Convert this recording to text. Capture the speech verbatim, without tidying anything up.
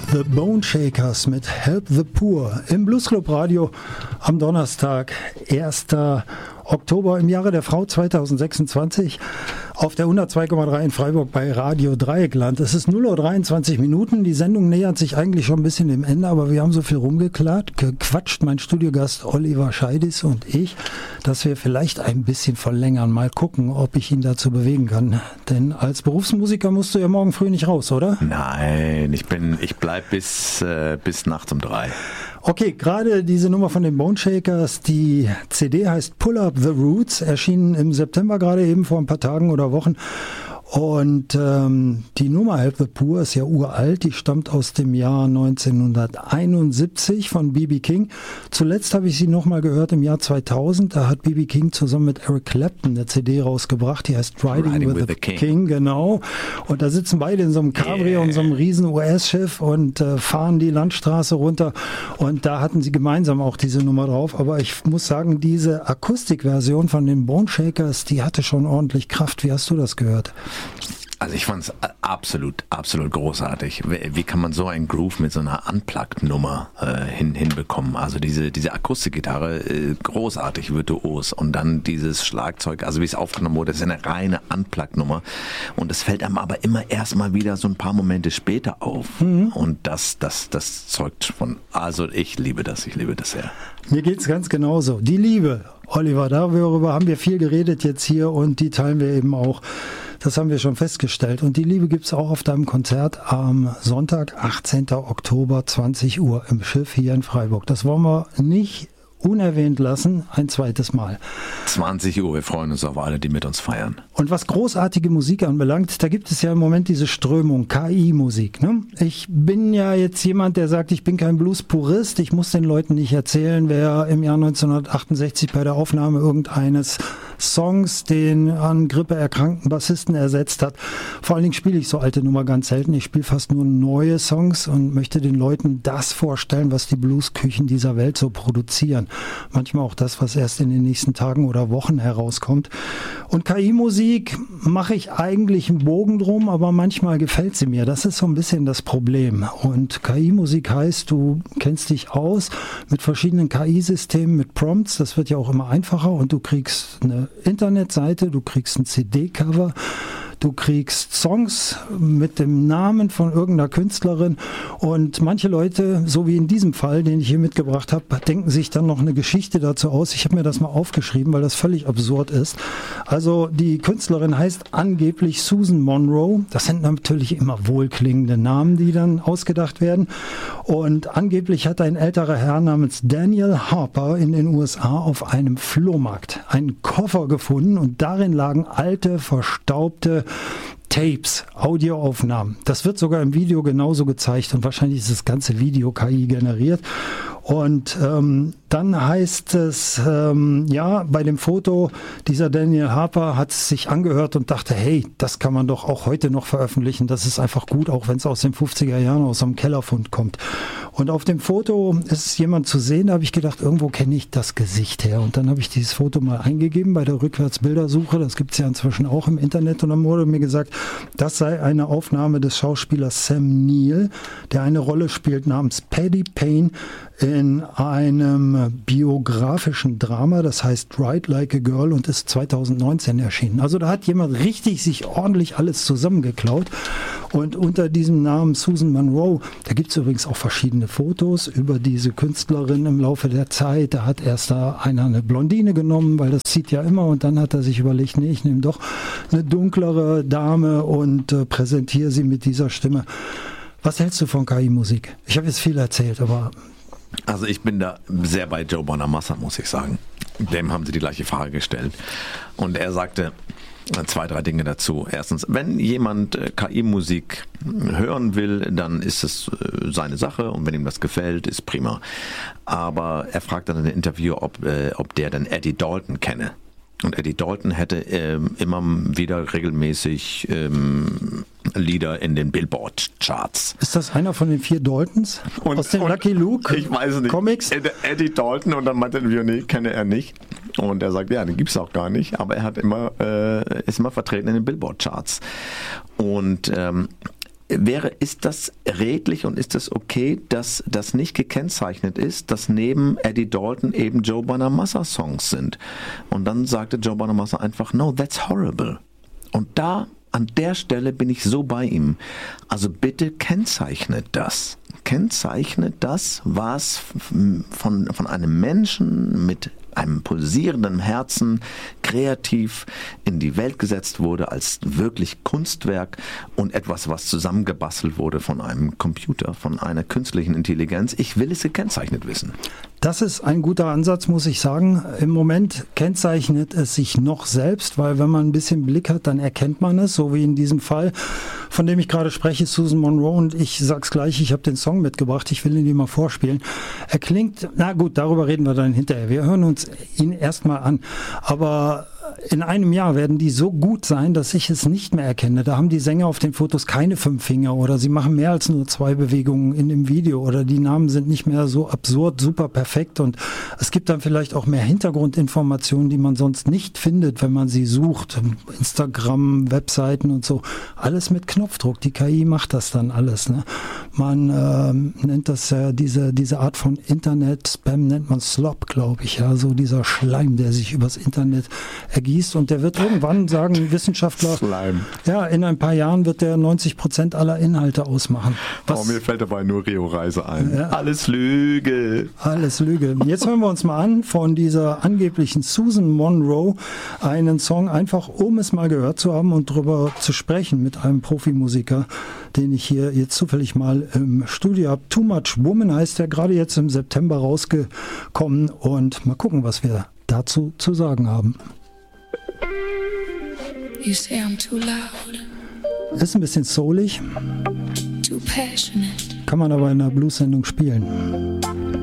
The Bone Shakers mit Help the Poor im Bluesclub Radio am Donnerstag, erster Oktober im Jahre der Frau zweitausendsechsundzwanzig auf der hundertzwei Komma drei in Freiburg bei Radio Dreieckland. Es ist null Uhr dreiundzwanzig Minuten. Die Sendung nähert sich eigentlich schon ein bisschen dem Ende, aber wir haben so viel rumgeklart, gequatscht, mein Studiogast Oliver Scheidis und ich, dass wir vielleicht ein bisschen verlängern. Mal gucken, ob ich ihn dazu bewegen kann. Denn als Berufsmusiker musst du ja morgen früh nicht raus, oder? Nein, ich bin, ich bleib bis, äh, bis nachts um drei. Okay, gerade diese Nummer von den Bone Shakers, die C D heißt Pull Up the Roots, erschienen im September gerade eben vor ein paar Tagen oder Wochen. Und ähm, die Nummer Help the Poor ist ja uralt, die stammt aus dem Jahr neunzehnhunderteinundsiebzig von B B King. Zuletzt habe ich sie nochmal gehört im Jahr zweitausend, da hat B B King zusammen mit Eric Clapton eine C D rausgebracht, die heißt Riding, Riding with, with the, the King. King, genau. Und da sitzen beide in so einem Cabrio, yeah. in so einem riesen U S-Schiff und äh, fahren die Landstraße runter und da hatten sie gemeinsam auch diese Nummer drauf. Aber ich muss sagen, diese Akustikversion von den Bone Shakers, die hatte schon ordentlich Kraft. Wie hast du das gehört? Also ich fand es absolut, absolut großartig. Wie kann man so einen Groove mit so einer Unplugged-Nummer äh, hin, hinbekommen? Also diese, diese Akustikgitarre, äh, großartig, virtuos. Und dann dieses Schlagzeug, also wie es aufgenommen wurde, das ist eine reine Unplugged-Nummer. Und es fällt einem aber immer erst mal wieder so ein paar Momente später auf. Mhm. Und das, das, das zeugt von, also ich liebe das, ich liebe das sehr. Mir geht's ganz genauso. Die Liebe, Oliver, darüber haben wir viel geredet jetzt hier und die teilen wir eben auch. Das haben wir schon festgestellt. Und die Liebe gibt's auch auf deinem Konzert am Sonntag, achtzehnten Oktober, zwanzig Uhr im Schiff hier in Freiburg. Das wollen wir nicht unerwähnt lassen, ein zweites Mal. zwanzig Uhr, wir freuen uns auf alle, die mit uns feiern. Und was großartige Musik anbelangt, da gibt es ja im Moment diese Strömung, K I-Musik. Ne? Ich bin ja jetzt jemand, der sagt, ich bin kein Blues-Purist, ich muss den Leuten nicht erzählen, wer im Jahr neunzehnhundertachtundsechzig bei der Aufnahme irgendeines Songs den an Grippe erkrankten Bassisten ersetzt hat. Vor allen Dingen spiele ich so alte Nummer ganz selten. Ich spiele fast nur neue Songs und möchte den Leuten das vorstellen, was die Bluesküchen dieser Welt so produzieren. Manchmal auch das, was erst in den nächsten Tagen oder Wochen herauskommt. Und K I-Musik mache ich eigentlich einen Bogen drum, aber manchmal gefällt sie mir. Das ist so ein bisschen das Problem. Und K I-Musik heißt, du kennst dich aus mit verschiedenen K I-Systemen, mit Prompts. Das wird ja auch immer einfacher und du kriegst eine Internetseite, du kriegst ein C D-Cover, du kriegst Songs mit dem Namen von irgendeiner Künstlerin und manche Leute, so wie in diesem Fall, den ich hier mitgebracht habe, denken sich dann noch eine Geschichte dazu aus. Ich habe mir das mal aufgeschrieben, weil das völlig absurd ist. Also die Künstlerin heißt angeblich Susan Monroe. Das sind natürlich immer wohlklingende Namen, die dann ausgedacht werden. Und angeblich hat ein älterer Herr namens Daniel Harper in den U S A auf einem Flohmarkt einen Koffer gefunden und darin lagen alte, verstaubte Tapes, Audioaufnahmen. Das wird sogar im Video genauso gezeigt und wahrscheinlich ist das ganze Video K I generiert. Und ähm, dann heißt es, ähm, ja, bei dem Foto, dieser Daniel Harper hat es sich angehört und dachte, hey, das kann man doch auch heute noch veröffentlichen. Das ist einfach gut, auch wenn es aus den fünfziger Jahren aus einem Kellerfund kommt. Und auf dem Foto ist jemand zu sehen, da habe ich gedacht, irgendwo kenne ich das Gesicht her. Und dann habe ich dieses Foto mal eingegeben bei der Rückwärtsbildersuche. Das gibt es ja inzwischen auch im Internet. Und dann wurde mir gesagt, das sei eine Aufnahme des Schauspielers Sam Neill, der eine Rolle spielt namens Paddy Payne in einem biografischen Drama, das heißt Ride Like a Girl und ist zweitausendneunzehn erschienen. Also da hat jemand richtig sich ordentlich alles zusammengeklaut und unter diesem Namen Susan Monroe, da gibt es übrigens auch verschiedene Fotos über diese Künstlerin im Laufe der Zeit. Da hat erst da einer eine Blondine genommen, weil das zieht ja immer und dann hat er sich überlegt, nee, ich nehme doch eine dunklere Dame und äh, präsentiere sie mit dieser Stimme. Was hältst du von K I-Musik? Ich habe jetzt viel erzählt, aber... Also ich bin da sehr bei Joe Bonamassa, muss ich sagen. Dem haben sie die gleiche Frage gestellt. Und er sagte zwei, drei Dinge dazu. Erstens, wenn jemand K I-Musik hören will, dann ist es seine Sache und wenn ihm das gefällt, ist prima. Aber er fragt dann in dem Interview, ob, ob der denn Eddie Dalton kenne. Und Eddie Dalton hätte ähm, immer wieder regelmäßig ähm, Lieder in den Billboard-Charts. Ist das einer von den vier Daltons? Und, aus den und Lucky Luke ich weiß nicht. Comics? Eddie Dalton und dann meinte er, nee, kenne er nicht. Und er sagt, ja, den gibt's auch gar nicht. Aber er hat immer, äh, ist immer vertreten in den Billboard-Charts. Und ähm, wäre, ist das redlich und ist das okay, dass das nicht gekennzeichnet ist, dass neben Eddie Dalton eben Joe Bonamassa Songs sind? Und dann sagte Joe Bonamassa einfach, no, that's horrible. Und da, an der Stelle bin ich so bei ihm. Also bitte kennzeichnet das. Kennzeichnet das, was von, von einem Menschen mit einem pulsierenden Herzen kreativ in die Welt gesetzt wurde als wirklich Kunstwerk und etwas, was zusammengebastelt wurde von einem Computer, von einer künstlichen Intelligenz. Ich will es gekennzeichnet wissen. Das ist ein guter Ansatz, muss ich sagen. Im Moment kennzeichnet es sich noch selbst, weil wenn man ein bisschen Blick hat, dann erkennt man es, so wie in diesem Fall, von dem ich gerade spreche, Susan Monroe, und ich sag's gleich, ich habe den Song mitgebracht, ich will ihn dir mal vorspielen. Er klingt, na gut, darüber reden wir dann hinterher. Wir hören uns ihn erstmal an, aber in einem Jahr werden die so gut sein, dass ich es nicht mehr erkenne. Da haben die Sänger auf den Fotos keine fünf Finger oder sie machen mehr als nur zwei Bewegungen in dem Video oder die Namen sind nicht mehr so absurd, super perfekt und es gibt dann vielleicht auch mehr Hintergrundinformationen, die man sonst nicht findet, wenn man sie sucht. Instagram, Webseiten und so. Alles mit Knopfdruck. Die K I macht das dann alles. Ne? Man äh, nennt das ja, diese, diese Art von Internet-Spam nennt man Slop, glaube ich. Ja, so dieser Schleim, der sich übers Internet ergießt und der wird irgendwann, sagen Wissenschaftler, Slime. Ja, in ein paar Jahren wird der neunzig Prozent aller Inhalte ausmachen. Was, oh, mir fällt dabei nur Rio Reise ein. Ja, alles Lüge. Alles Lüge. Jetzt hören wir uns mal an von dieser angeblichen Susan Monroe einen Song, einfach um es mal gehört zu haben und drüber zu sprechen mit einem Profimusiker, den ich hier jetzt zufällig mal im Studio habe. Too Much Woman heißt der, gerade jetzt im September rausgekommen und mal gucken, was wir dazu zu sagen haben. You say I'm too loud. Ist ein bisschen soulig. Too passionate. Kann man aber in einer Blues-Sendung spielen.